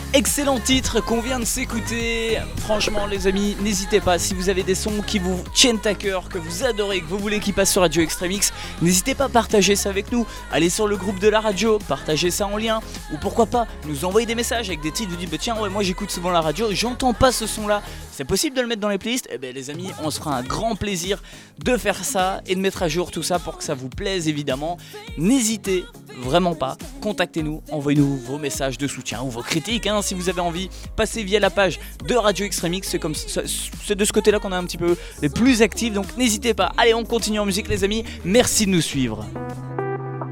Excellent titre qu'on vient de s'écouter. Franchement les amis, n'hésitez pas, si vous avez des sons qui vous tiennent à cœur, que vous adorez, que vous voulez qu'ils passent sur Radio Extreme Mix, n'hésitez pas à partager ça avec nous. Allez sur le groupe de la radio, partagez ça en lien. Ou pourquoi pas, nous envoyer des messages avec des titres, vous dites bah tiens ouais moi j'écoute souvent la radio, j'entends pas ce son là. C'est possible de le mettre dans les playlists? Eh bien les amis, on se fera un grand plaisir de faire ça et de mettre à jour tout ça pour que ça vous plaise évidemment. N'hésitez vraiment pas, contactez-nous, envoyez-nous vos messages de soutien ou vos critiques si vous avez envie, passez via la page de Radio Extreme Mix, c'est de ce côté là qu'on est un petit peu les plus actifs, donc n'hésitez pas. Allez, on continue en musique les amis, merci de nous suivre.